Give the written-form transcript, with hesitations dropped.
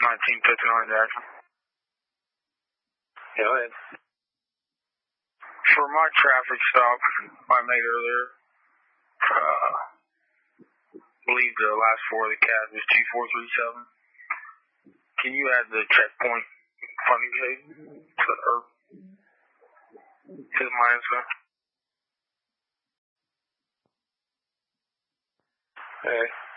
1959 Jackson. Go ahead. For my traffic stop I made earlier, I believe the last four of the CAD was 2437. Can you add the checkpoint funding code to my answer? Okay.